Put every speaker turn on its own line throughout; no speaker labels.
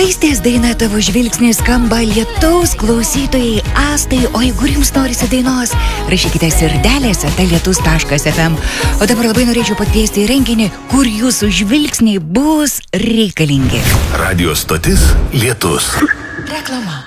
Aistės daina Tavo žvilgsnis skamba lietaus klausytojai Astai, o jeigu jums norisi dainos, rašykite sirdelėse lietus.fm. O dabar labai norėčiau pakviesti į renginį, kur jūsų žvilgsniai bus reikalingi.
Radio stotis Lietus.
Reklama.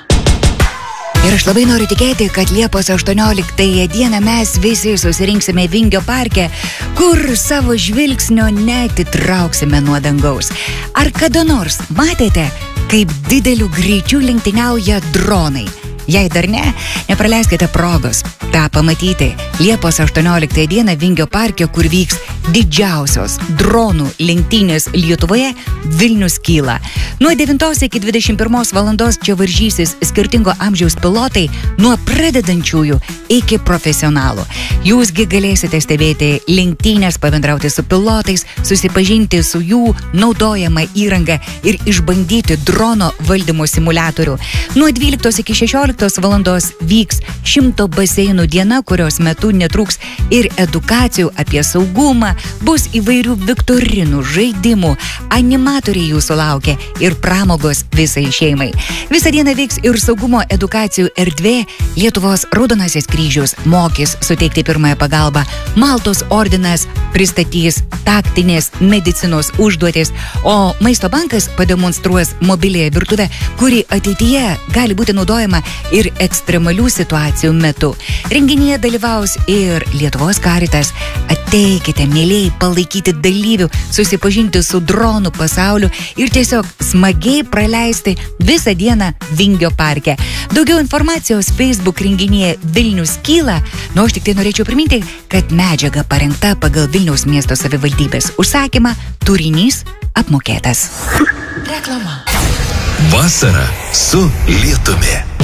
Ir aš labai noriu tikėti, kad Liepos 18 dieną mes visi susirinksime Vingio parke, kur savo žvilgsnio neatitrauksime nuo dangaus. Ar kada nors matėte, kaip dideliu greičiu lenktyniauja dronai? Jei dar ne, nepraleiskite progos tą pamatyti. Liepos 18 dieną Vingio parke, kur vyks didžiausios dronų lenktynės Lietuvoje, Vilnius kyla. Nuo 9 iki 21 valandos čia varžysis skirtingo amžiaus pilotai, nuo pradedančiųjų iki profesionalų. Jūsgi galėsite stebėti lenktynės, pabendrauti su pilotais, susipažinti su jų naudojama įranga ir išbandyti drono valdymo simuliatorių. Nuo 12 iki 16 valandos vyks 100 baseinų diena, kurios metu netrūks ir edukacijų apie saugumą, bus įvairių viktorinų, žaidimų, animatoriai jūsų laukia ir pramogos visai šeimai. Visą dieną vyks ir saugumo edukacijų erdvė, Lietuvos Raudonasis kryžius mokys suteikti pirmąją pagalbą, Maltos ordinas pristatys taktinės medicinos užduotis, o Maisto bankas pademonstruos mobiliąją virtuvę, kuri ateityje gali būti naudojama ir ekstremalių situacijų metu. Renginyje dalyvaus ir Lietuvos Karitas. Ateikite, mėlyjei, palaikyti dalyvių, susipažinti su dronų pasauliu ir tiesiog smagiai praleisti visą dieną Vingio parke. Daugiau informacijos Facebook renginyje Vilnius kyla, aš tik tai norėčiau priminti, kad medžiaga parengta pagal Vilniaus miesto savivaldybės užsakymą, turinys apmokėtas. Reklama.
Vasara su lietumi.